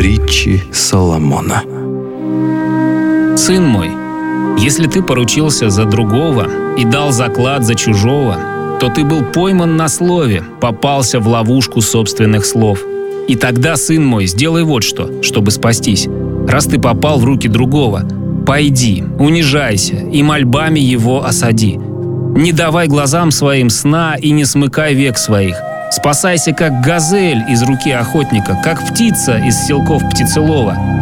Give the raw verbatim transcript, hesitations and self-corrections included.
Притчи Соломона. Сын мой, если ты поручился за другого и дал заклад за чужого, то ты был пойман на слове, попался в ловушку собственных слов. И тогда, сын мой, сделай вот что, чтобы спастись. Раз ты попал в руки другого, пойди, унижайся и мольбами его осади. Не давай глазам своим сна и не смыкай век своих. Спасайся, как газель из руки охотника, как птица из селков птицелова.